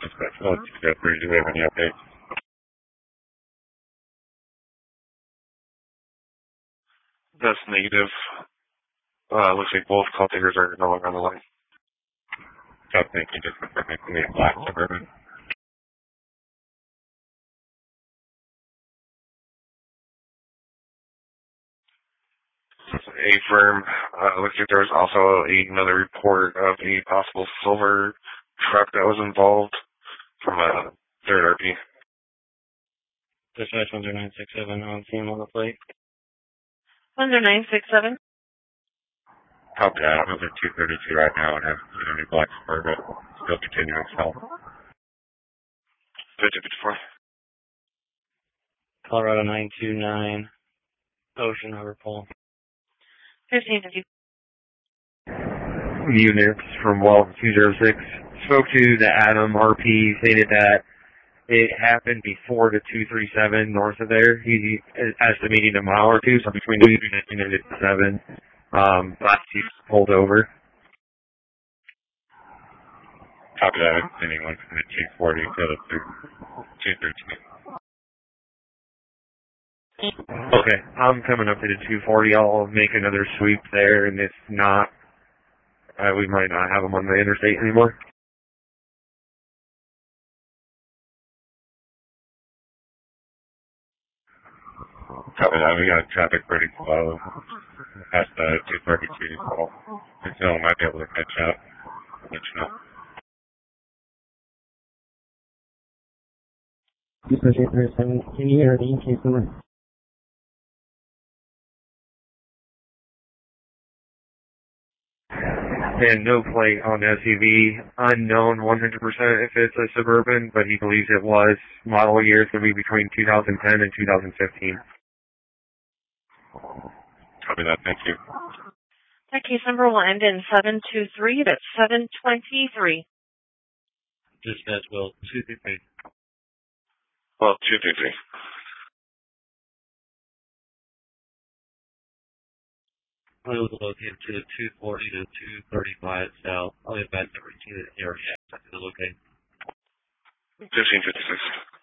Dispatch 123, do we have any updates? That's negative. Looks like both call takers are no longer on the line. So thank you. Just confirming the black Suburban. A firm. Looks like there was also another report of a possible silver truck that was involved from a third RP. Dispatch 10967 on scene on the plate. 10967. Copy that. I'm at 232 right now and have a black Suburban. Still continuing south. 5054. Colorado 929, Ocean Harbor Pole. 1550. Units from Well 206 spoke to the Adam RP, stated that it happened before the 237 north of there. He is estimating a mile or two, so between 239 and 7. Last he's pulled over. Copy that. Anyone from the 240 to the 213. Okay, I'm coming up to the 240. I'll make another sweep there, and if not, we might not have them on the interstate anymore. Copy that. We got traffic pretty slow past the 232 call. So I might be able to catch up. Let you know. Can you hear the case number? And no plate on SUV. Unknown 100% if it's a Suburban, but he believes it was. Model year is going to be between 2010 and 2015. Copy that. Thank you. That case number will end in 723. That's 723. Dispatch Well 233. Well, 233. I was located to 240 to 235 south. I'll get back to the area after the location. 1556.